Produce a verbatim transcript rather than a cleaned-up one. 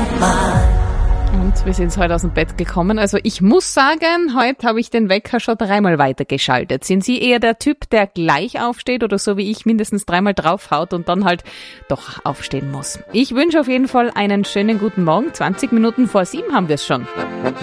Und wir sind heute aus dem Bett gekommen. Also ich muss sagen, heute habe ich den Wecker schon dreimal weitergeschaltet. Sind Sie eher der Typ, der gleich aufsteht oder so wie ich mindestens dreimal draufhaut und dann halt doch aufstehen muss? Ich wünsche auf jeden Fall einen schönen guten Morgen. zwanzig Minuten vor sieben haben wir es schon.